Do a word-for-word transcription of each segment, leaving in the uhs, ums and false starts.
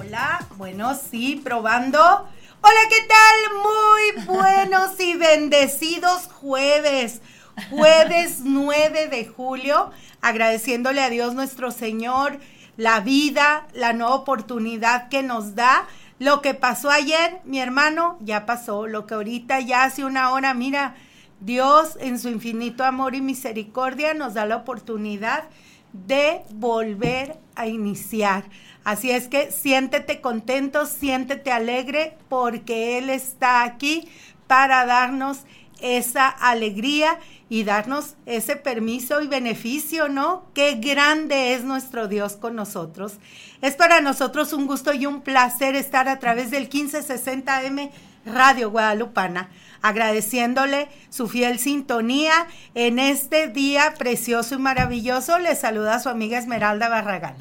hola. Bueno, sí, probando. Hola, ¿qué tal? Muy buenos y bendecidos jueves. Jueves nueve de julio, agradeciéndole a Dios nuestro Señor la vida, la nueva oportunidad que nos da. Lo que pasó ayer, mi hermano, ya pasó. Lo que ahorita ya hace una hora, mira, Dios en su infinito amor y misericordia nos da la oportunidad de volver a iniciar. Así es que siéntete contento, siéntete alegre, porque Él está aquí para darnos esa alegría y darnos ese permiso y beneficio, ¿no? Qué grande es nuestro Dios con nosotros. Es para nosotros un gusto y un placer estar a través del quince sesenta A M Radio Guadalupana, agradeciéndole su fiel sintonía en este día precioso y maravilloso. Le saluda a su amiga Esmeralda Barragán.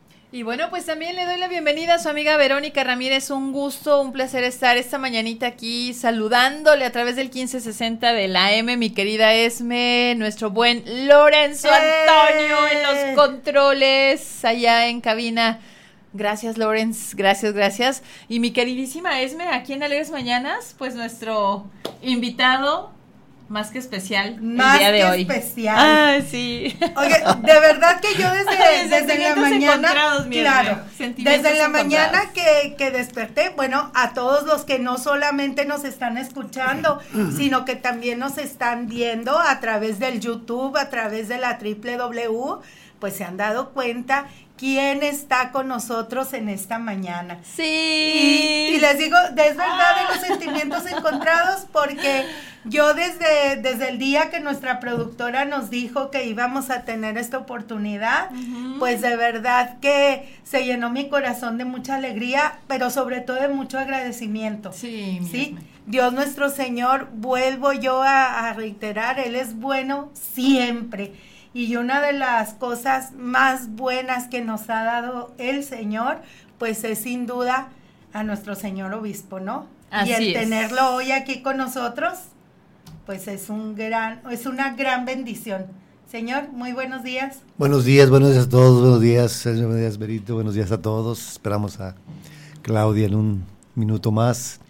Y bueno, pues también le doy la bienvenida a su amiga Verónica Ramírez. Un gusto, un placer estar esta mañanita aquí saludándole a través del quince sesenta de la A M, mi querida Esme, nuestro buen Lorenzo Antonio ¡Eh! En los controles, allá en cabina. Gracias, Lorenz, gracias, gracias. Y mi queridísima Esme, aquí en Alegres Mañanas, pues nuestro invitado más que especial más el día de que hoy. especial. Ah, sí. Oye, de verdad que yo desde, desde la mañana, claro, desde la mañana que, que desperté, bueno, a todos los que no solamente nos están escuchando, sino que también nos están viendo a través del YouTube, a través de la doble u doble u doble u, pues se han dado cuenta quién está con nosotros en esta mañana. Sí. Y, y les digo, es verdad de los sentimientos encontrados, porque yo desde, desde el día que nuestra productora nos dijo que íbamos a tener esta oportunidad, uh-huh. pues de verdad que se llenó mi corazón de mucha alegría, pero sobre todo de mucho agradecimiento. Sí. ¿Sí? Dios nuestro Señor, vuelvo yo a, a reiterar, Él es bueno siempre. Y una de las cosas más buenas que nos ha dado el Señor, pues es sin duda a nuestro señor obispo, ¿no? Así y el es. tenerlo hoy aquí con nosotros, pues es un gran, es una gran bendición. Señor, muy buenos días. Buenos días, buenos días a todos, buenos días, buenos días, Berito, buenos días a todos. Esperamos a Claudia en un minuto más.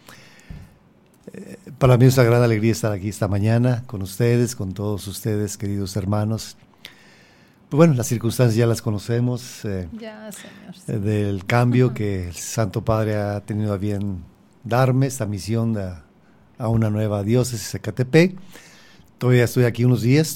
Eh, para mí es una gran alegría estar aquí esta mañana con ustedes, con todos ustedes, queridos hermanos. Bueno, las circunstancias ya las conocemos, eh, ya, señor. eh, del cambio que el Santo Padre ha tenido a bien darme, esta misión a, a una nueva diócesis Ecatepec. Todavía estoy aquí unos días,